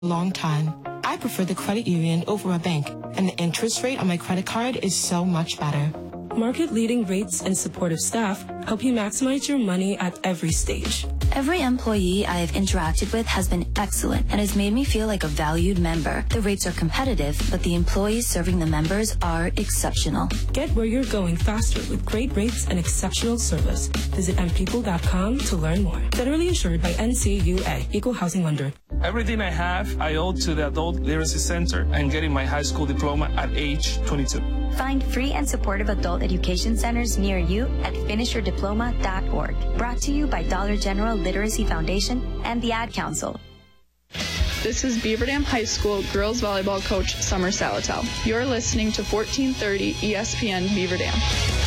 long time. I prefer the credit union over a bank, and the interest rate on my credit card is so much better. Market-leading rates and supportive staff help you maximize your money at every stage. Every employee I have interacted with has been excellent and has made me feel like a valued member. The rates are competitive, but the employees serving the members are exceptional. Get where you're going faster with great rates and exceptional service. Visit mpeople.com to learn more. Federally insured by NCUA, Equal Housing Lender. Everything I have, I owe to the Adult Literacy Center and getting my high school diploma at age 22. Find free and supportive adult education centers near you at finishyourdiploma.org. Brought to you by Dollar General Literacy Foundation and the Ad Council. This is Beaver Dam High School girls volleyball coach Summer Salatel. You're listening to 1430 ESPN Beaver Dam.